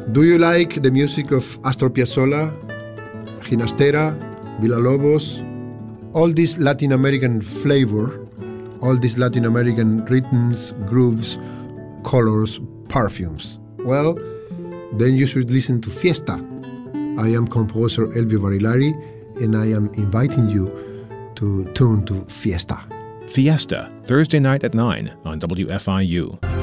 Do you like the music of Astor Piazzolla, Ginastera, Villalobos? All this Latin American flavor, all these Latin American rhythms, grooves, colors, perfumes. Well, then you should listen to Fiesta. I am composer Elvio Barilari, and I am inviting you to tune to Fiesta. Fiesta, Thursday night at 9 on WFIU.